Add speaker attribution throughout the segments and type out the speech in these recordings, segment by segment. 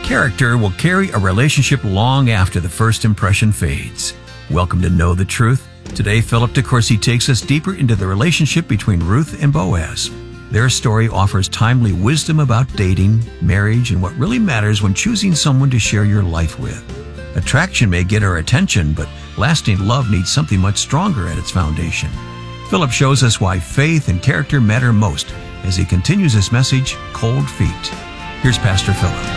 Speaker 1: Character will carry a relationship long after the first impression fades. Welcome to Know the Truth. Today, Philip DeCourcy takes us deeper into the relationship between Ruth and Boaz. Their story offers timely wisdom about dating, marriage, and what really matters when choosing someone to share your life with. Attraction may get our attention, but lasting love needs something much stronger at its foundation. Philip shows us why faith and character matter most as he continues his message, Cold Feet. Here's Pastor Philip.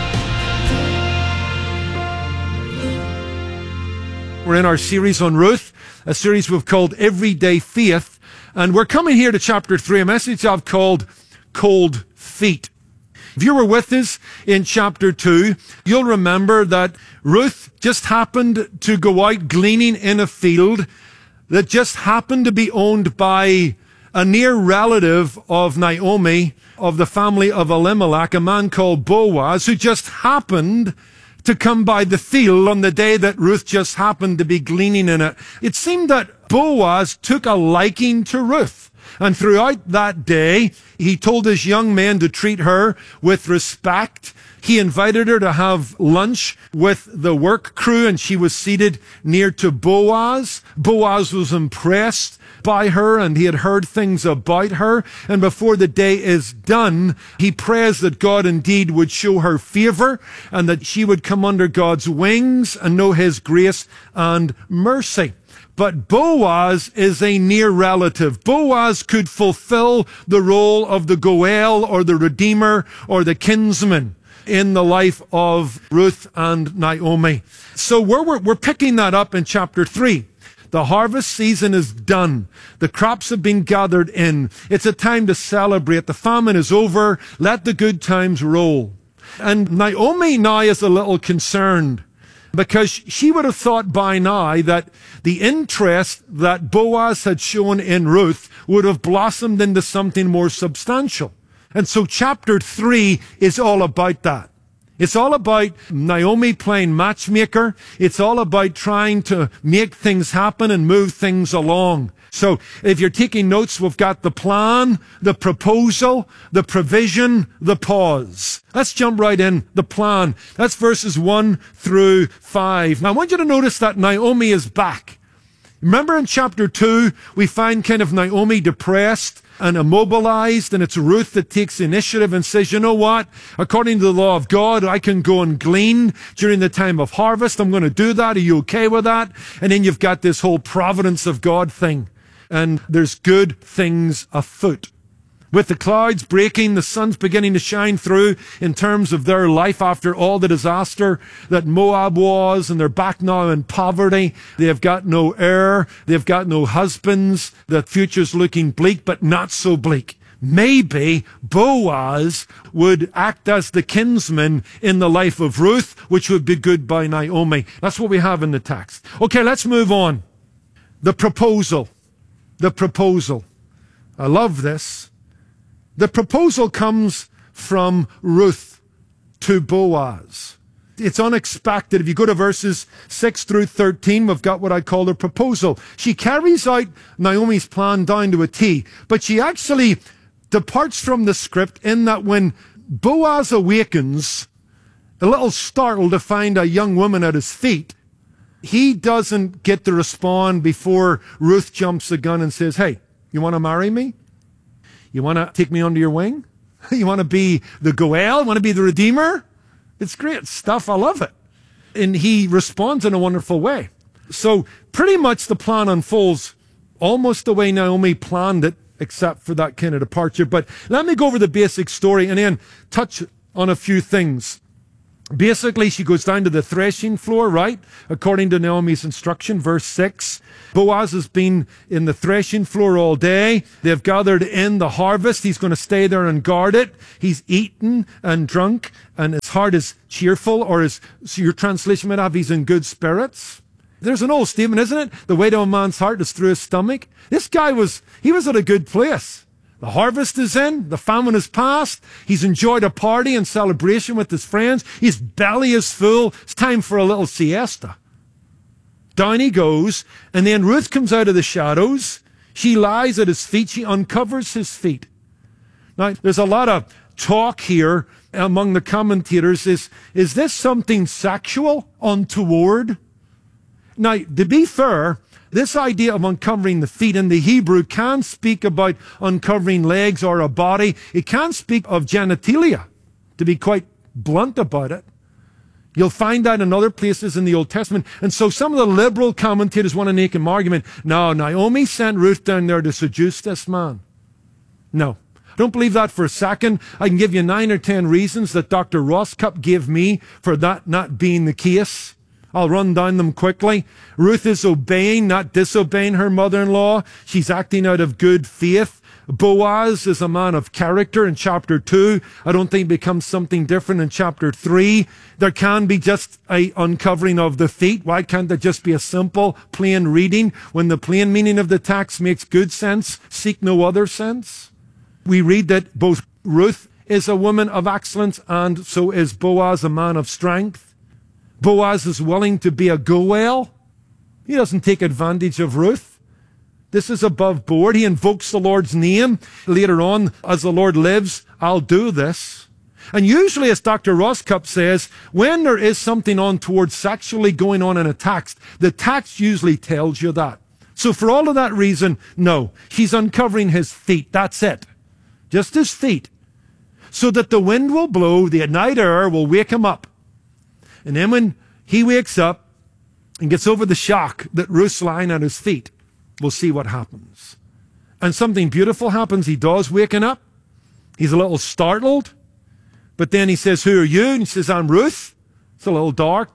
Speaker 2: We're in our series on Ruth, a series we've called Everyday Faith, and we're coming here to chapter 3, a message I've called Cold Feet. If you were with us in chapter 2, you'll remember that Ruth just happened to go out gleaning in a field that just happened to be owned by a near relative of Naomi, of the family of Elimelech, a man called Boaz, who just happened to come by the field on the day that Ruth just happened to be gleaning in it. It seemed that Boaz took a liking to Ruth. And throughout that day, he told his young men to treat her with respect. He invited her to have lunch with the work crew, and she was seated near to Boaz. Boaz was impressed by her, and he had heard things about her. And before the day is done, he prays that God indeed would show her favor and that she would come under God's wings and know his grace and mercy. But Boaz is a near relative. Boaz could fulfill the role of the Goel or the Redeemer or the kinsman in the life of Ruth and Naomi. So we're picking that up in chapter 3. The harvest season is done. The crops have been gathered in. It's a time to celebrate. The famine is over. Let the good times roll. And Naomi now is a little concerned because she would have thought by now that the interest that Boaz had shown in Ruth would have blossomed into something more substantial. And so chapter 3 is all about that. It's all about Naomi playing matchmaker. It's all about trying to make things happen and move things along. So if you're taking notes, we've got the plan, the proposal, the provision, the pause. Let's jump right in. The plan. That's verses 1 through 5. Now I want you to notice that Naomi is back. Remember in chapter 2, we find kind of Naomi depressed and immobilized, and it's Ruth that takes the initiative and says, you know what? According to the law of God, I can go and glean during the time of harvest. I'm going to do that. Are you okay with that? And then you've got this whole providence of God thing. And there's good things afoot. With the clouds breaking, the sun's beginning to shine through in terms of their life after all the disaster that Moab was, and they're back now in poverty. They've got no heir. They've got no husbands. The future's looking bleak, but not so bleak. Maybe Boaz would act as the kinsman in the life of Ruth, which would be good by Naomi. That's what we have in the text. Okay, let's move on. The proposal. The proposal. I love this. The proposal comes from Ruth to Boaz. It's unexpected. If you go to verses 6 through 13, we've got what I call the proposal. She carries out Naomi's plan down to a T, but she actually departs from the script in that when Boaz awakens, a little startled to find a young woman at his feet, he doesn't get to respond before Ruth jumps the gun and says, hey, you want to marry me? You want to take me under your wing? You want to be the Goel? You want to be the Redeemer? It's great stuff. I love it. And he responds in a wonderful way. So pretty much the plan unfolds almost the way Naomi planned it, except for that kind of departure. But let me go over the basic story and then touch on a few things. Basically, she goes down to the threshing floor, right? According to Naomi's instruction, verse 6. Boaz has been in the threshing floor all day. They've gathered in the harvest. He's going to stay there and guard it. He's eaten and drunk, and his heart is cheerful, or as your translation might have, he's in good spirits. There's an old statement, isn't it? The way to a man's heart is through his stomach. This guy was at a good place. The harvest is in. The famine is past. He's enjoyed a party and celebration with his friends. His belly is full. It's time for a little siesta. Down he goes, and then Ruth comes out of the shadows. She lies at his feet. She uncovers his feet. Now, there's a lot of talk here among the commentators is this something sexual, untoward? Now, to be fair, this idea of uncovering the feet in the Hebrew can speak about uncovering legs or a body. It can speak of genitalia, to be quite blunt about it. You'll find that in other places in the Old Testament. And so some of the liberal commentators want to make an argument. No, Naomi sent Ruth down there to seduce this man. No. I don't believe that for a second. I can give you 9 or 10 reasons that Dr. Roscup gave me for that not being the case. I'll run down them quickly. Ruth is obeying, not disobeying her mother-in-law. She's acting out of good faith. Boaz is a man of character in chapter 2. I don't think it becomes something different in chapter 3. There can be just a uncovering of the feet. Why can't there just be a simple, plain reading when the plain meaning of the text makes good sense? Seek no other sense. We read that both Ruth is a woman of excellence and so is Boaz a man of strength. Boaz is willing to be a Goel. He doesn't take advantage of Ruth. This is above board. He invokes the Lord's name. Later on, as the Lord lives, I'll do this. And usually, as Dr. Roscup says, when there is something untoward sexually going on in a text, the text usually tells you that. So for all of that reason, no. She's uncovering his feet. That's it. Just his feet. So that the wind will blow, the night air will wake him up. And then when he wakes up and gets over the shock that Ruth's lying at his feet, we'll see what happens. And something beautiful happens. He does waking up. He's a little startled. But then he says, who are you? And he says, I'm Ruth. It's a little dark.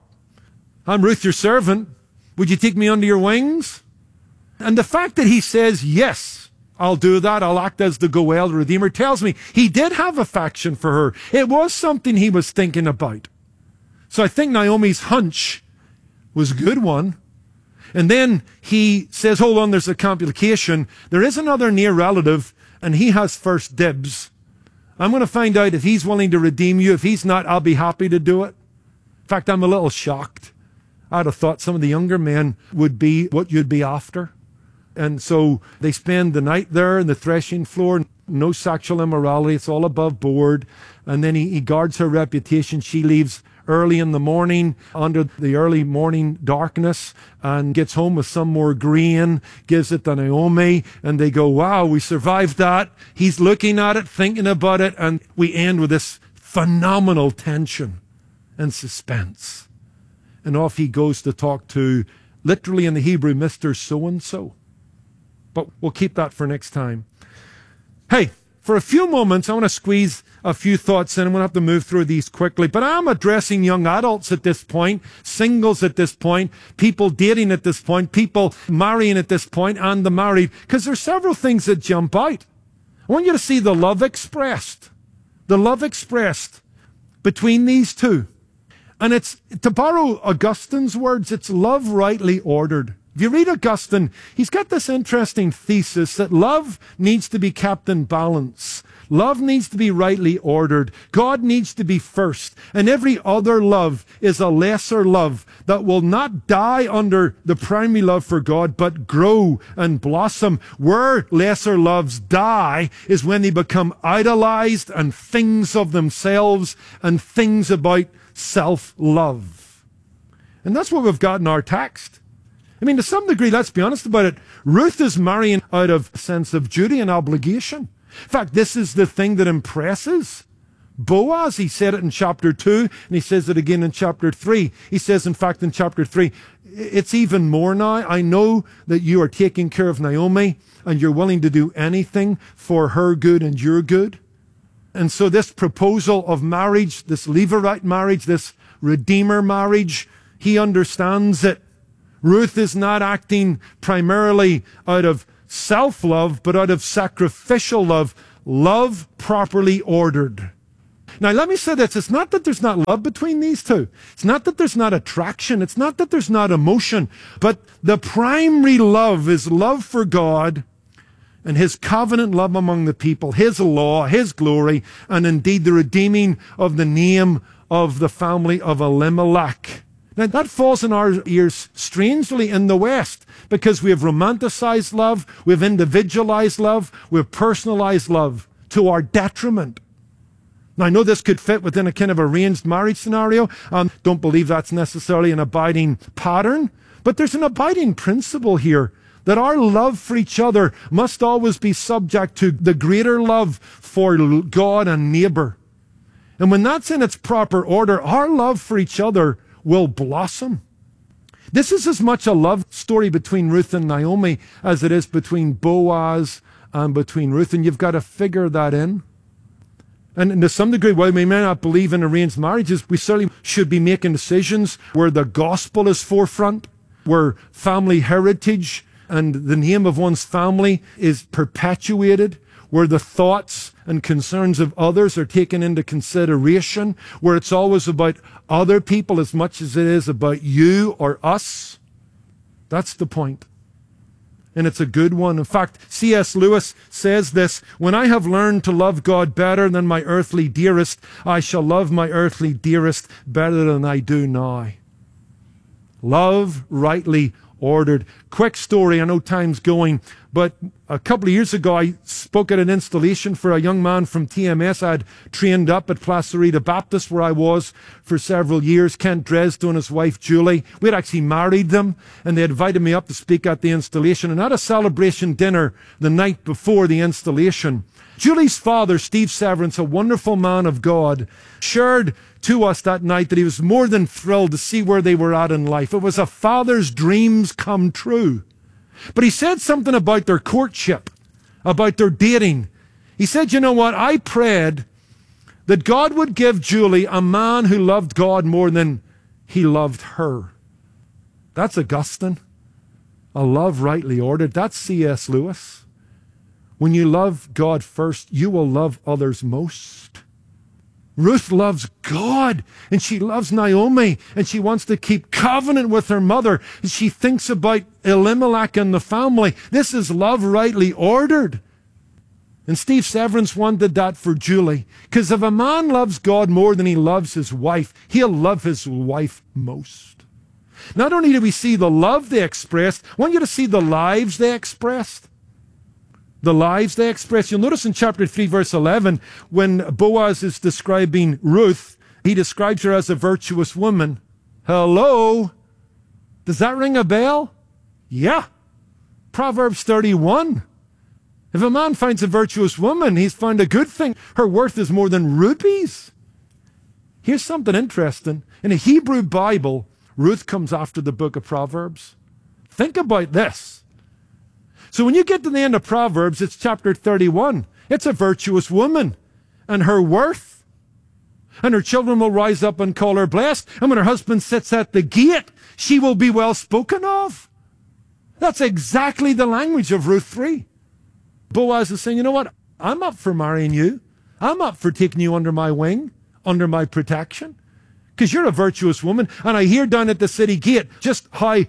Speaker 2: I'm Ruth, your servant. Would you take me under your wings? And the fact that he says, yes, I'll do that. I'll act as the Goel, the Redeemer, tells me he did have affection for her. It was something he was thinking about. So I think Naomi's hunch was a good one. And then he says, hold on, there's a complication. There is another near relative, and he has first dibs. I'm going to find out if he's willing to redeem you. If he's not, I'll be happy to do it. In fact, I'm a little shocked. I'd have thought some of the younger men would be what you'd be after. And so they spend the night there in the threshing floor. No sexual immorality. It's all above board. And then he guards her reputation. She leaves early in the morning, under the early morning darkness, and gets home with some more grain, gives it to Naomi, and they go, wow, we survived that. He's looking at it, thinking about it, and we end with this phenomenal tension and suspense. And off he goes to talk to, literally in the Hebrew, Mr. So-and-so. But we'll keep that for next time. Hey, for a few moments, I want to squeeze a few thoughts in. I'm going to have to move through these quickly. But I'm addressing young adults at this point, singles at this point, people dating at this point, people marrying at this point, and the married, because there's several things that jump out. I want you to see the love expressed between these two. And it's, to borrow Augustine's words, it's love rightly ordered. If you read Augustine, he's got this interesting thesis that love needs to be kept in balance. Love needs to be rightly ordered. God needs to be first. And every other love is a lesser love that will not die under the primary love for God, but grow and blossom. Where lesser loves die is when they become idolized and things of themselves and things about self-love. And that's what we've got in our text. I mean, to some degree, let's be honest about it, Ruth is marrying out of a sense of duty and obligation. In fact, this is the thing that impresses Boaz. He said it in chapter 2, and he says it again in chapter 3. He says, in fact, in chapter 3, it's even more now. I know that you are taking care of Naomi, and you're willing to do anything for her good and your good. And so this proposal of marriage, this Levirate marriage, this Redeemer marriage, he understands it. Ruth is not acting primarily out of self-love, but out of sacrificial love. Love properly ordered. Now, let me say this. It's not that there's not love between these two. It's not that there's not attraction. It's not that there's not emotion. But the primary love is love for God and his covenant love among the people, his law, his glory, and indeed the redeeming of the name of the family of Elimelech. Now, that falls in our ears strangely in the West because we have romanticized love, we've individualized love, we've personalized love to our detriment. Now, I know this could fit within a kind of arranged marriage scenario. Don't believe that's necessarily an abiding pattern, but there's an abiding principle here that our love for each other must always be subject to the greater love for God and neighbor. And when that's in its proper order, our love for each other will blossom. This is as much a love story between Ruth and Naomi as it is between Boaz and between Ruth, and you've got to figure that in. And to some degree, while we may not believe in arranged marriages, we certainly should be making decisions where the gospel is forefront, where family heritage and the name of one's family is perpetuated, where the thoughts and concerns of others are taken into consideration, where it's always about other people as much as it is about you or us. That's the point. And it's a good one. In fact, C.S. Lewis says this: when I have learned to love God better than my earthly dearest, I shall love my earthly dearest better than I do now. Love rightly ordered. Quick story, I know time's going, but a couple of years ago I spoke at an installation for a young man from TMS. I had trained up at Placerita Baptist where I was for several years. Kent Dresden and his wife Julie. We had actually married them, and they invited me up to speak at the installation. And at a celebration dinner the night before the installation, Julie's father, Steve Severance, a wonderful man of God, shared to us that night that he was more than thrilled to see where they were at in life. It was a father's dreams come true. But he said something about their courtship, about their dating. He said, you know what, I prayed that God would give Julie a man who loved God more than he loved her. That's Augustine. A love rightly ordered. That's C.S. Lewis. When you love God first, you will love others most. Ruth loves God, and she loves Naomi, and she wants to keep covenant with her mother. And she thinks about Elimelech and the family. This is love rightly ordered. And Steve Severance wanted that for Julie, because if a man loves God more than he loves his wife, he'll love his wife most. Not only do we see the love they expressed, I want you to see the lives they expressed. The lives they express. You'll notice in chapter 3, verse 11, when Boaz is describing Ruth, he describes her as a virtuous woman. Hello? Does that ring a bell? Yeah. Proverbs 31. If a man finds a virtuous woman, he's found a good thing. Her worth is more than rupees. Here's something interesting. In a Hebrew Bible, Ruth comes after the book of Proverbs. Think about this. So when you get to the end of Proverbs, it's chapter 31. It's a virtuous woman and her worth. And her children will rise up and call her blessed. And when her husband sits at the gate, she will be well spoken of. That's exactly the language of Ruth 3. Boaz is saying, you know what? I'm up for marrying you. I'm up for taking you under my wing, under my protection. Because you're a virtuous woman. And I hear down at the city gate just how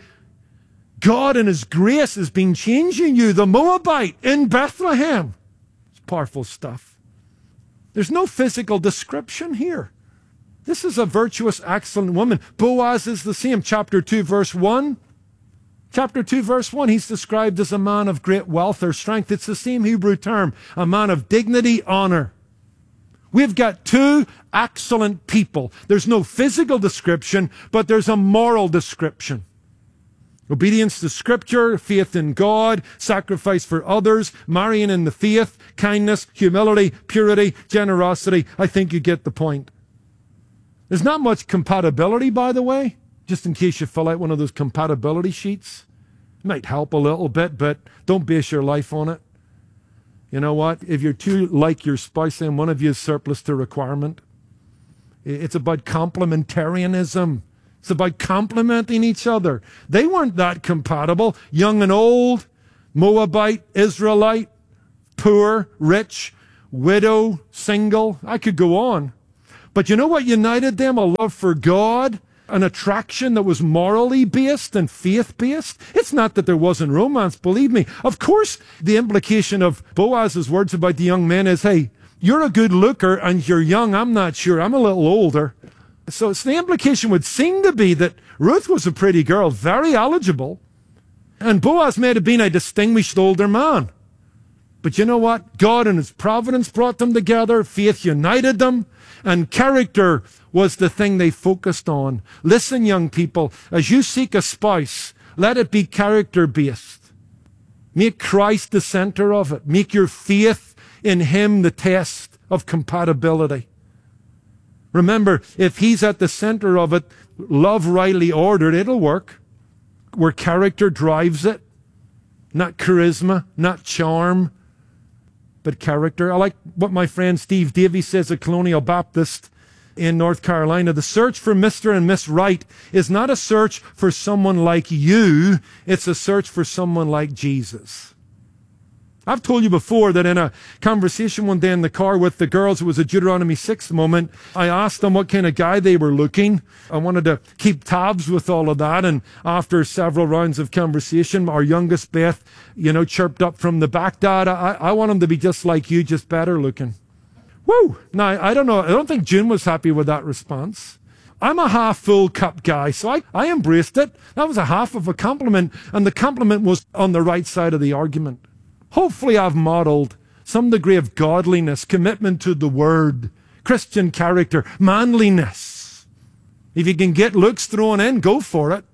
Speaker 2: God in his grace has been changing you, the Moabite in Bethlehem. It's powerful stuff. There's no physical description here. This is a virtuous, excellent woman. Boaz is the same. Chapter 2, verse 1. Chapter 2, verse 1, he's described as a man of great wealth or strength. It's the same Hebrew term, a man of dignity, honor. We've got two excellent people. There's no physical description, but there's a moral description. Obedience to Scripture, faith in God, sacrifice for others, marrying in the faith, kindness, humility, purity, generosity. I think you get the point. There's not much compatibility, by the way, just in case you fill out one of those compatibility sheets. It might help a little bit, but don't base your life on it. You know what? If you're too like your spouse, then one of you is surplus to requirement. It's about complementarianism. It's about complementing each other. They weren't that compatible. Young and old, Moabite, Israelite, poor, rich, widow, single. I could go on. But you know what united them? A love for God, an attraction that was morally based and faith-based. It's not that there wasn't romance, believe me. Of course, the implication of Boaz's words about the young men is, hey, you're a good looker and you're young. I'm not sure. I'm a little older. So the implication would seem to be that Ruth was a pretty girl, very eligible, and Boaz may have been a distinguished older man. But you know what? God in His providence brought them together. Faith united them. And character was the thing they focused on. Listen, young people, as you seek a spouse, let it be character-based. Make Christ the center of it. Make your faith in Him the test of compatibility. Remember, if He's at the center of it, love rightly ordered, it'll work. Where character drives it. Not charisma, not charm, but character. I like what my friend Steve Davies says at Colonial Baptist in North Carolina. The search for Mr. and Miss Right is not a search for someone like you. It's a search for someone like Jesus. I've told you before that in a conversation one day in the car with the girls, it was a Deuteronomy 6 moment, I asked them what kind of guy they were looking. I wanted to keep tabs with all of that. And after several rounds of conversation, our youngest Beth, chirped up from the back, Dad, I want him to be just like you, just better looking. Woo! Now, I don't know. I don't think June was happy with that response. I'm a half-full cup guy, so I embraced it. That was a half of a compliment, and the compliment was on the right side of the argument. Hopefully I've modeled some degree of godliness, commitment to the Word, Christian character, manliness. If you can get looks thrown in, go for it.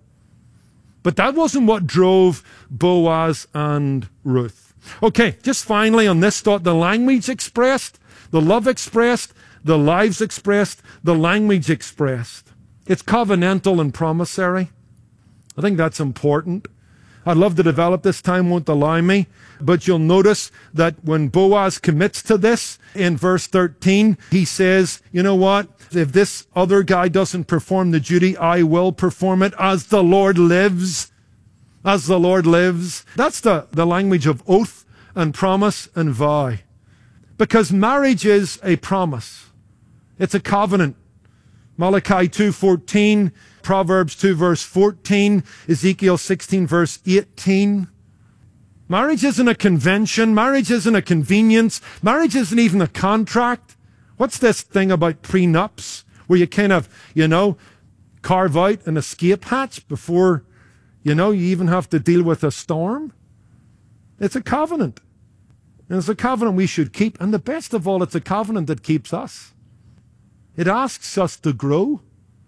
Speaker 2: But that wasn't what drove Boaz and Ruth. Okay, just finally on this thought, the language expressed, the love expressed, the lives expressed, the language expressed. It's covenantal and promissory. I think that's important. I'd love to develop this, time won't allow me. But you'll notice that when Boaz commits to this, in verse 13, he says, you know what? If this other guy doesn't perform the duty, I will perform it as the Lord lives. As the Lord lives. That's the language of oath and promise and vow. Because marriage is a promise. It's a covenant. Malachi 2:14, Proverbs 2 verse 14, Ezekiel 16 verse 18. Marriage isn't a convention. Marriage isn't a convenience. Marriage isn't even a contract. What's this thing about prenups where you kind of, carve out an escape hatch before, you even have to deal with a storm? It's a covenant. And it's a covenant we should keep. And the best of all, it's a covenant that keeps us. It asks us to grow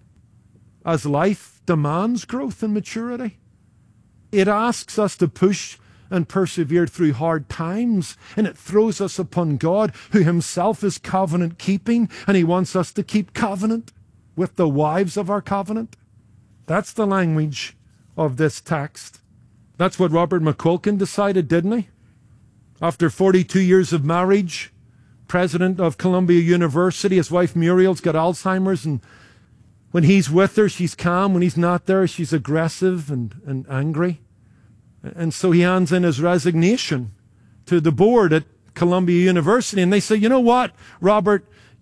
Speaker 2: as life demands growth and maturity. It asks us to push and persevere through hard times. And it throws us upon God, who Himself is covenant keeping. And He wants us to keep covenant with the wives of our covenant. That's the language of this text. That's what Robert McQuilkin decided, didn't he? After 42 years of marriage, president of Columbia University, his wife Muriel's got Alzheimer's, and when he's with her, she's calm. When he's not there, she's aggressive and angry. And so he hands in his resignation to the board at Columbia University, and they say, you know what, Robert,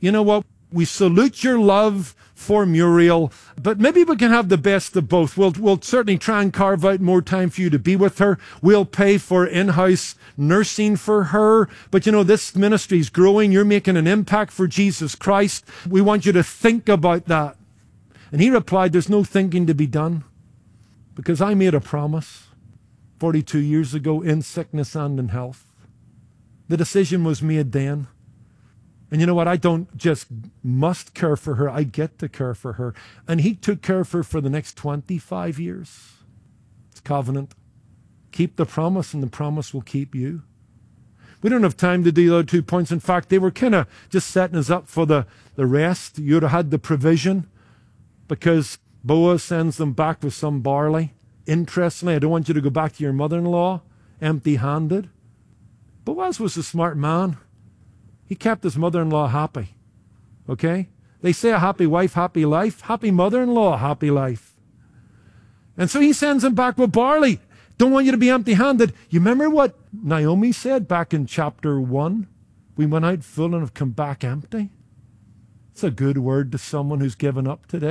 Speaker 2: we salute your love for Muriel, but maybe we can have the best of both. We'll certainly try and carve out more time for you to be with her. We'll pay for in-house nursing for her. But this ministry is growing. You're making an impact for Jesus Christ. We want you to think about that. And he replied, there's no thinking to be done, because I made a promise 42 years ago in sickness and in health. The decision was made then. And you know what? I don't just must care for her. I get to care for her. And he took care of her for the next 25 years. It's covenant. Keep the promise, and the promise will keep you. We don't have time to do the other 2 points. In fact, they were kind of just setting us up for the rest. You'd have had the provision, because Boaz sends them back with some barley. Interestingly, I don't want you to go back to your mother-in-law empty-handed. Boaz was a smart man. He kept his mother-in-law happy. Okay? They say a happy wife, happy life. Happy mother-in-law, happy life. And so he sends him back with barley. Don't want you to be empty-handed. You remember what Naomi said back in chapter 1? We went out full and have come back empty. It's a good word to someone who's given up today.